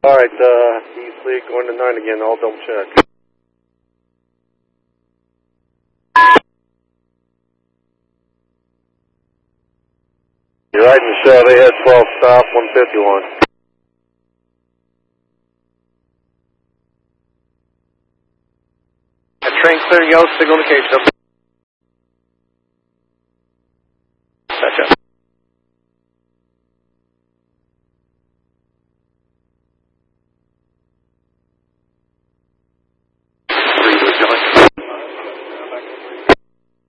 Alright, East League going to 9 again, I'll double check. You're right in the shell, they had 12 stop, 151. Train clear, yellow signal indication.